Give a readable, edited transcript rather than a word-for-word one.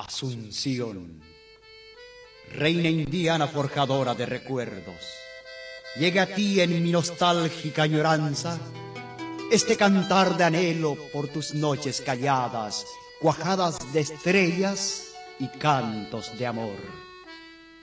Asunción, reina indiana forjadora de recuerdos, llegue a ti en mi nostálgica añoranza este cantar de anhelo por tus noches calladas, cuajadas de estrellas y cantos de amor.